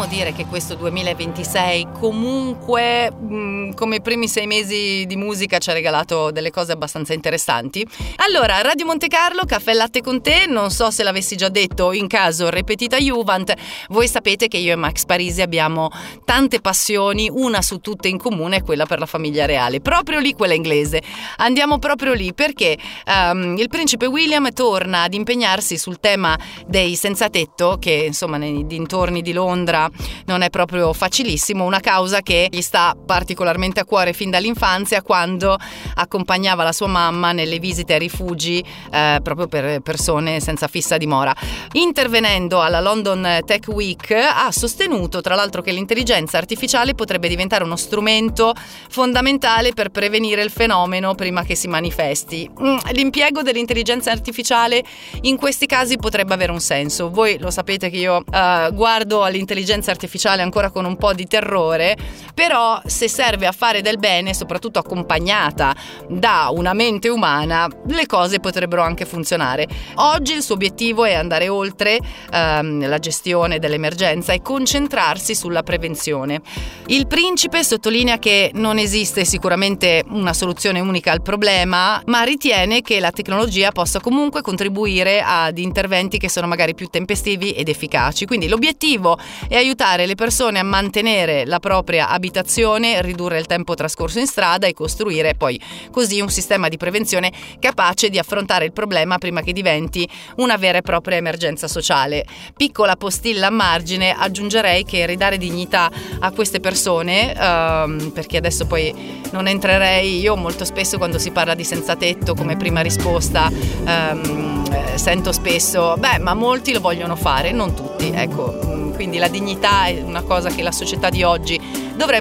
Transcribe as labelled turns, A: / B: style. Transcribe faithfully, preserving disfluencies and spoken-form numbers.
A: possiamo dire che questo duemilaventisei comunque mh, come i primi sei mesi di musica ci ha regalato delle cose abbastanza interessanti? Allora, Radio Monte Carlo, caffè e latte con te, non so se l'avessi già detto, in caso repetita Juvent, voi sapete che io e Max Parisi abbiamo tante passioni, una su tutte in comune è quella per la famiglia reale, proprio lì quella inglese. Andiamo proprio lì perché um, il principe William torna ad impegnarsi sul tema dei senza tetto, che insomma nei dintorni di Londra non è proprio facilissimo, una causa che gli sta particolarmente a cuore fin dall'infanzia, quando accompagnava la sua mamma nelle visite ai rifugi eh, proprio per persone senza fissa dimora. Intervenendo alla London Tech Week ha sostenuto tra l'altro che l'intelligenza artificiale potrebbe diventare uno strumento fondamentale per prevenire il fenomeno prima che si manifesti. L'impiego dell'intelligenza artificiale in questi casi potrebbe avere un senso. Voi lo sapete che io uh, guardo all'intelligenza artificiale ancora con un po' di terrore, però se serve a fare del bene, soprattutto accompagnata da una mente umana, le cose potrebbero anche funzionare. Oggi il suo obiettivo è andare oltre um, la gestione dell'emergenza e concentrarsi sulla prevenzione. Il principe sottolinea che non esiste sicuramente una soluzione unica al problema, ma ritiene che la tecnologia possa comunque contribuire ad interventi che sono magari più tempestivi ed efficaci. Quindi l'obiettivo è aiutare le persone a mantenere la propria abitazione, ridurre il tempo trascorso in strada e costruire poi così un sistema di prevenzione capace di affrontare il problema prima che diventi una vera e propria emergenza sociale. Piccola postilla a margine, aggiungerei che ridare dignità a queste persone, ehm, perché adesso poi non entrerei, io molto spesso quando si parla di senza tetto come prima risposta ehm, eh, sento spesso beh ma molti lo vogliono fare, non tutti, ecco, quindi la dignità è una cosa che la società di oggi dovrebbe